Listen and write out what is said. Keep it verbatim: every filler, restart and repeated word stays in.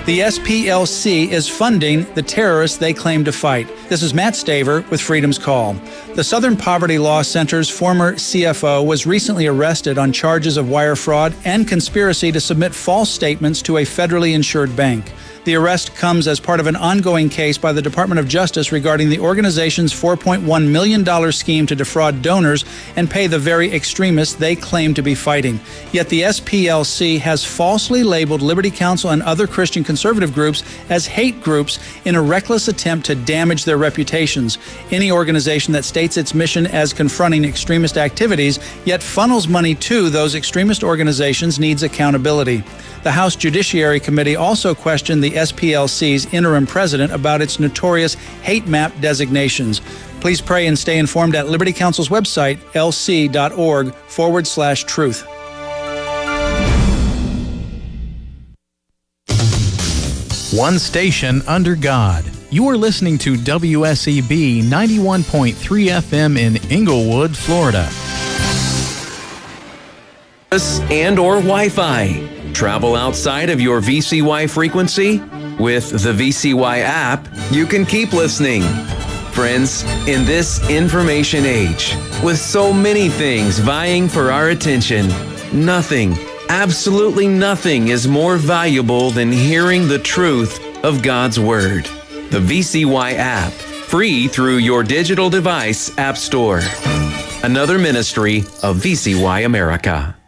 The S P L C is funding the terrorists they claim to fight. This is Matt Staver with Freedom's Call. The Southern Poverty Law Center's former C F O was recently arrested on charges of wire fraud and conspiracy to submit false statements to a federally insured bank. The arrest comes as part of an ongoing case by the Department of Justice regarding the organization's four point one million dollars scheme to defraud donors and pay the very extremists they claim to be fighting. Yet the S P L C has falsely labeled Liberty Counsel and other Christian conservative groups as hate groups in a reckless attempt to damage their reputations. Any organization that states its mission as confronting extremist activities, yet funnels money to those extremist organizations, needs accountability. The House Judiciary Committee also questioned the S P L C's interim president about its notorious hate map designations. Please pray and stay informed at Liberty Counsel's website, lc.org forward slash truth. One station under God. You are listening to W S E B ninety-one point three F M in Inglewood, Florida. And or Wi-Fi. Travel outside of your V C Y frequency? With the V C Y app, you can keep listening. Friends, in this information age, with so many things vying for our attention, nothing, absolutely nothing is more valuable than hearing the truth of God's Word. The V C Y app, free through your digital device app store. Another ministry of V C Y America.